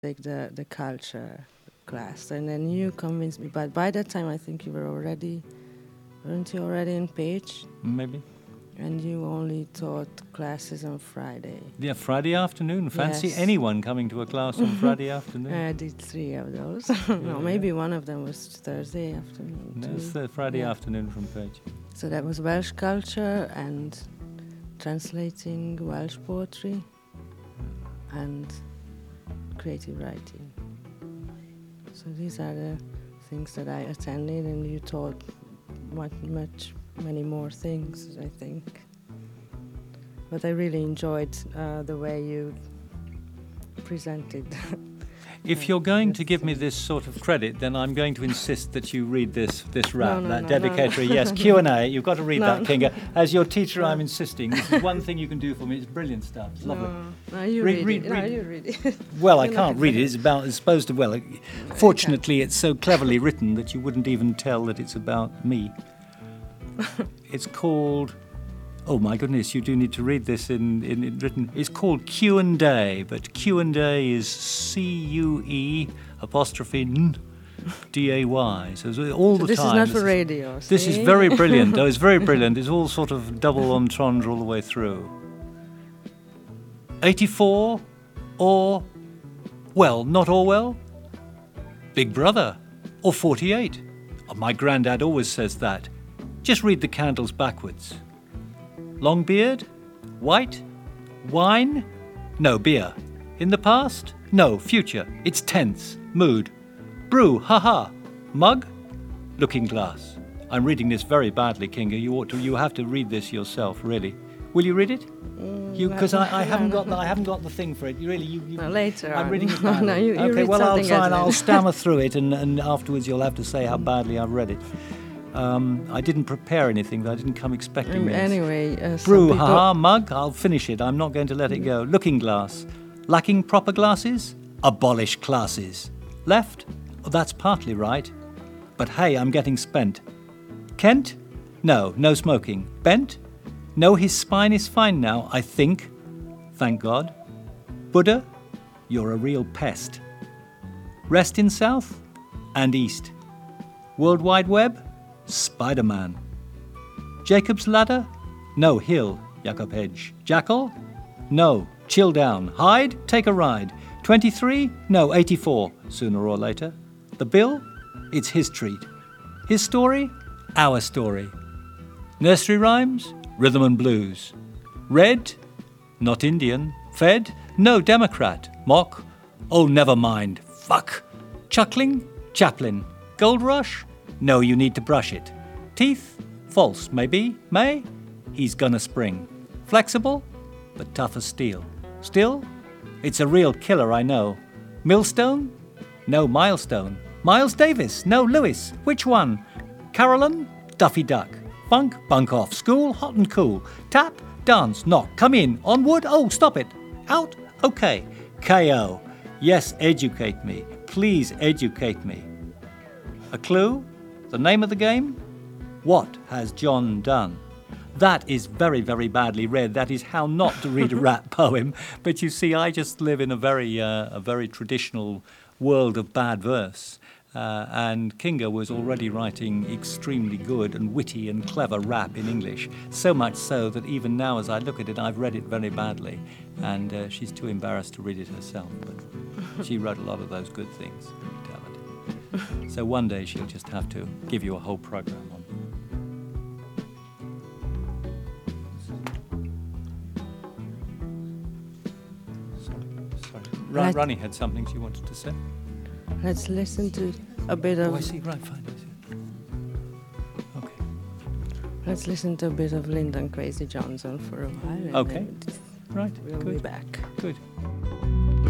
take the culture class, and then you convinced me. But by that time, I think you weren't you already in Page? Maybe. And you only taught classes on Friday. Yeah, Friday afternoon. Fancy Yes. anyone coming to a class on Friday afternoon? I did 3 of those. No, maybe one of them was Thursday afternoon. No, too. it's the Friday Yeah. afternoon from Page. So that was Welsh culture and translating Welsh poetry and creative writing. So these are the things that I attended, and you taught many more things, I think. But I really enjoyed the way you presented. If you're going to give me this sort of credit, then I'm going to insist that you read this rap, No, that no, dedicatory. no. Yes, Q&A. You've got to read that, No. Kinga. As your teacher, I'm insisting. This is one thing you can do for me. It's brilliant stuff. It's lovely. No, you Read- read, read- it. No, read. you read it. Well, I You're can't not read it. It's supposed to. Well, fortunately, it's so cleverly written that you wouldn't even tell that it's about me. It's called. Oh my goodness! You do need to read this in written. It's called Q&A, but Q&A is CUE apostrophe N DAY. So it's all the this time. is not for radio. This is see? very brilliant. Oh, it's very brilliant. It's all sort of double entendre all the way through. 84 or, well, not Orwell, Big Brother, or 48. Oh, my granddad always says that. Just read the candles backwards. Long beard? White? Wine? No, beer. In the past? No, future. It's tense. Mood. Brew, haha. Mug? Looking glass. I'm reading this very badly, Kinga. You have to read this yourself, really. Will you read it? Because I haven't got the thing for it. You really, you No, later I'm on. reading it badly. No, you okay, read well, I'll something try else and I'll later. stammer through it, and afterwards you'll have to say how badly I've read it. I didn't prepare anything. I didn't come expecting this. Anyway, Brew, some people, haha, mug, I'll finish it. I'm not going to let it go. Looking glass. Lacking proper glasses? Abolish classes. Left? Oh, that's partly right. But hey, I'm getting spent. Kent? No, no smoking. Bent? No, his spine is fine now, I think. Thank God. Buddha? You're a real pest. Rest in South and East. World Wide Web? Spider-Man. Jacob's Ladder? No, Hill, Jacob Hedge. Jackal? No, chill down. Hyde? Take a ride. 23? No, 84, sooner or later. The bill? It's his treat. His story? Our story. Nursery rhymes? Rhythm and blues. Red? Not Indian. Fed? No, Democrat. Mock? Oh, never mind. Fuck. Chuckling? Chaplin. Gold rush? No, you need to brush it. Teeth? False, maybe. May? He's gonna spring. Flexible? But tough as steel. Still? It's a real killer, I know. Millstone? No, milestone. Miles Davis? No, Lewis. Which one? Carolyn? Duffy Duck. Funk? Bunk off. School? Hot and cool. Tap? Dance? Knock. Come in. On wood? Oh, stop it. Out? Okay. KO. Yes, educate me. Please educate me. A clue? The name of the game? What has John done? That is very, very badly read. That is how not to read a rap poem. But you see, I just live in a very traditional world of bad verse. And Kinga was already writing extremely good and witty and clever rap in English. So much so that even now, as I look at it, I've read it very badly. And she's too embarrassed to read it herself. But she wrote a lot of those good things. Tell it. So one day she'll just have to give you a whole program on. Right. Ronnie had something she wanted to say. let's listen to a bit of. Oh, I see. Right, fine. I see. Okay. Let's listen to a bit of Lyndon Crazy Johnson for a while. And Okay. then Right. we'll be Good. back. Good.